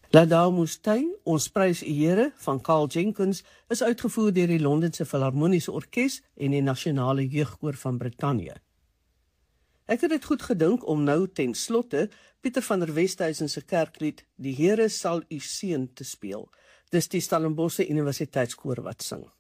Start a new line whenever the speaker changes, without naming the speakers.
Laat ons prys U Here van Carl Jenkins is uitgevoer deur die Londense Filharmoniese Orkees en die Nasionale Jeugkoor van Brittanje. Ek het dit goed gedink om nou ten slotte Pieter van der Westhuizen se kerklied Die Here sal U seën te speel. Dis die Stellenbosch Universiteitskoor wat sing.